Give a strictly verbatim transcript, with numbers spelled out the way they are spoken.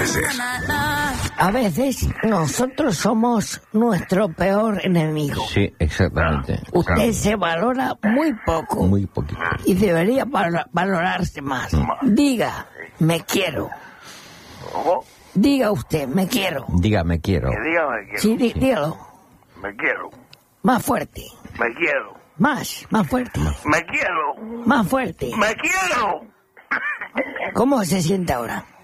veces. A veces nosotros somos nuestro peor enemigo. Sí, exactamente. Usted Claro. se valora muy poco. Muy poquito. Y debería val- valorarse más. Diga, me quiero. ¿Cómo? Diga usted, me quiero. Dígame, quiero. Que diga me quiero. Sí, dí- dígalo. Me quiero. Más fuerte. Me quiero. Más, más fuerte. Me quiero. Más fuerte. Me quiero. ¿Cómo se siente ahora?